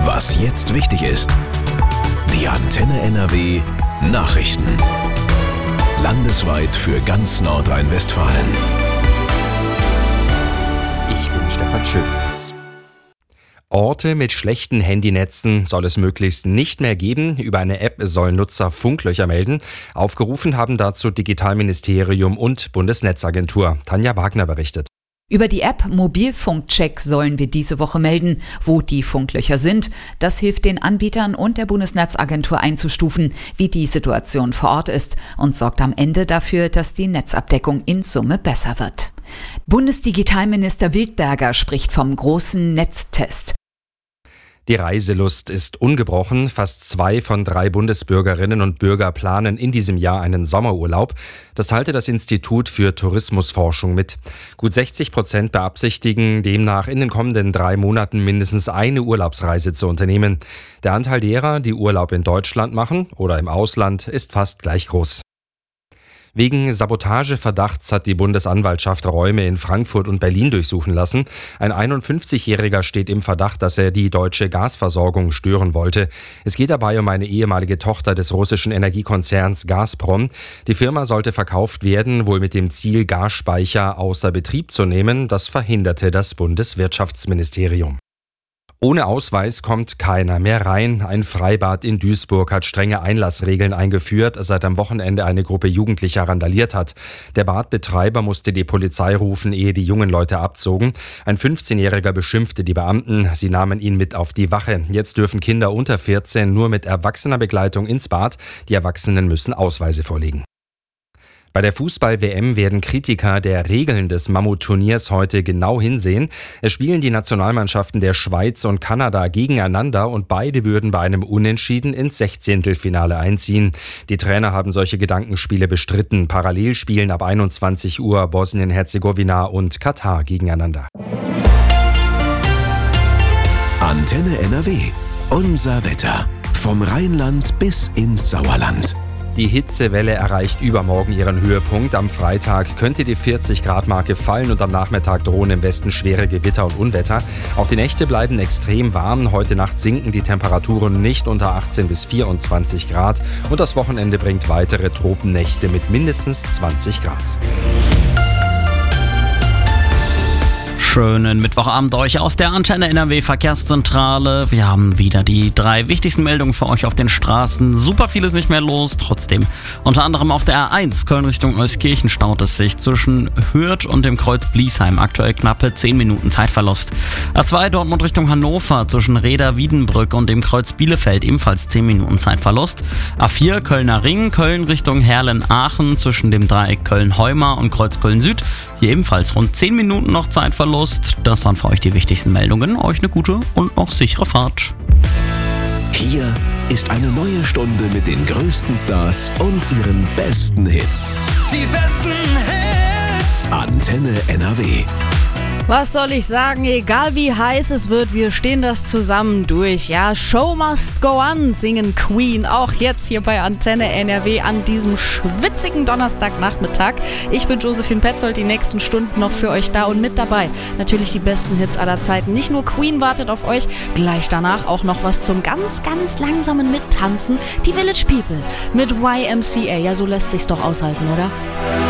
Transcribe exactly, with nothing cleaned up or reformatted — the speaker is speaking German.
Was jetzt wichtig ist. Die Antenne N R W Nachrichten. Landesweit für ganz Nordrhein-Westfalen. Ich bin Stefan Schütz. Orte mit schlechten Handynetzen soll es möglichst nicht mehr geben. Über eine App sollen Nutzer Funklöcher melden. Aufgerufen haben dazu Digitalministerium und Bundesnetzagentur. Tanja Wagner berichtet. Über die App Mobilfunkcheck sollen wir diese Woche melden, wo die Funklöcher sind. Das hilft den Anbietern und der Bundesnetzagentur einzustufen, wie die Situation vor Ort ist und sorgt am Ende dafür, dass die Netzabdeckung in Summe besser wird. Bundesdigitalminister Wildberger spricht vom großen Netztest. Die Reiselust ist ungebrochen. Fast zwei von drei Bundesbürgerinnen und Bürger planen in diesem Jahr einen Sommerurlaub. Das teilte das Institut für Tourismusforschung mit. Gut sechzig Prozent beabsichtigen demnach in den kommenden drei Monaten mindestens eine Urlaubsreise zu unternehmen. Der Anteil derer, die Urlaub in Deutschland machen oder im Ausland, ist fast gleich groß. Wegen Sabotageverdachts hat die Bundesanwaltschaft Räume in Frankfurt und Berlin durchsuchen lassen. Ein einundfünfzigjähriger steht im Verdacht, dass er die deutsche Gasversorgung stören wollte. Es geht dabei um eine ehemalige Tochter des russischen Energiekonzerns Gazprom. Die Firma sollte verkauft werden, wohl mit dem Ziel, Gasspeicher außer Betrieb zu nehmen. Das verhinderte das Bundeswirtschaftsministerium. Ohne Ausweis kommt keiner mehr rein. Ein Freibad in Duisburg hat strenge Einlassregeln eingeführt, seit am Wochenende eine Gruppe Jugendlicher randaliert hat. Der Badbetreiber musste die Polizei rufen, ehe die jungen Leute abzogen. Ein fünfzehnjähriger beschimpfte die Beamten. Sie nahmen ihn mit auf die Wache. Jetzt dürfen Kinder unter vierzehn nur mit erwachsener Begleitung ins Bad. Die Erwachsenen müssen Ausweise vorlegen. Bei der Fußball-W M werden Kritiker der Regeln des Mammutturniers heute genau hinsehen. Es spielen die Nationalmannschaften der Schweiz und Kanada gegeneinander und beide würden bei einem Unentschieden ins Sechzehntelfinale einziehen. Die Trainer haben solche Gedankenspiele bestritten. Parallel spielen ab einundzwanzig Uhr Bosnien-Herzegowina und Katar gegeneinander. Antenne N R W. Unser Wetter. Vom Rheinland bis ins Sauerland. Die Hitzewelle erreicht übermorgen ihren Höhepunkt. Am Freitag könnte die vierzig-Grad-Marke fallen und am Nachmittag drohen im Westen schwere Gewitter und Unwetter. Auch die Nächte bleiben extrem warm. Heute Nacht sinken die Temperaturen nicht unter achtzehn bis vierundzwanzig Grad. Und das Wochenende bringt weitere Tropennächte mit mindestens zwanzig Grad. Schönen Mittwochabend euch aus der Antenne N R W Verkehrszentrale. Wir haben wieder die drei wichtigsten Meldungen für euch auf den Straßen. Super viel ist nicht mehr los, trotzdem. Unter anderem auf der R eins Köln Richtung Euskirchen staut es sich zwischen Hürth und dem Kreuz Bliesheim. Aktuell knappe zehn Minuten Zeitverlust. A zwei Dortmund Richtung Hannover zwischen Reda-Wiedenbrück und dem Kreuz Bielefeld ebenfalls zehn Minuten Zeitverlust. A vier Kölner Ring Köln Richtung Herlen-Aachen zwischen dem Dreieck Köln-Heumar und Kreuz Köln-Süd. Hier ebenfalls rund zehn Minuten noch Zeitverlust. Das waren für euch die wichtigsten Meldungen. Euch eine gute und noch sichere Fahrt. Hier ist eine neue Stunde mit den größten Stars und ihren besten Hits. Die besten Hits. Antenne N R W. Was soll ich sagen, egal wie heiß es wird, wir stehen das zusammen durch. Ja, Show must go on, singen Queen, auch jetzt hier bei Antenne N R W an diesem schwitzigen Donnerstagnachmittag. Ich bin Josephine Petzold, die nächsten Stunden noch für euch da und mit dabei. Natürlich die besten Hits aller Zeiten. Nicht nur Queen wartet auf euch, gleich danach auch noch was zum ganz, ganz langsamen Mittanzen. Die Village People mit Y M C A. Ja, so lässt sich's doch aushalten, oder?